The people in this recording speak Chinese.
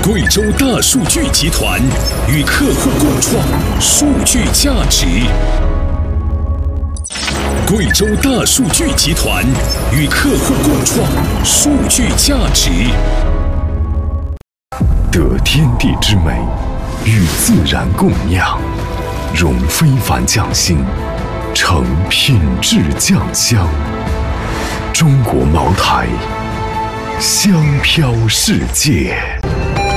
贵州大数据集团与客户共创数据价值。贵州大数据集团与客户共创数据价值。得天地之美，与自然共酿，融非凡匠心，成品质酱香。中国茅台，香飘世界。